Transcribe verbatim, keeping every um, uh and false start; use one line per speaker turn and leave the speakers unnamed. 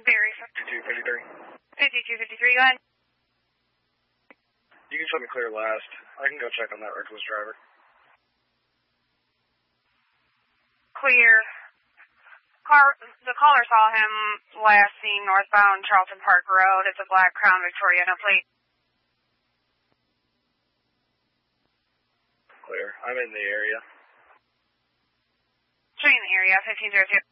Barry.
fifty-two fifty-three.
fifty-two fifty-three, go ahead.
You can show me clear last. I can go check on that reckless driver.
Clear. Car, the caller saw him last seen northbound Charlton Park Road. It's a black Crown Victoria, no plate.
Clear. I'm in the area.
Show you in the area, fifteen zero two.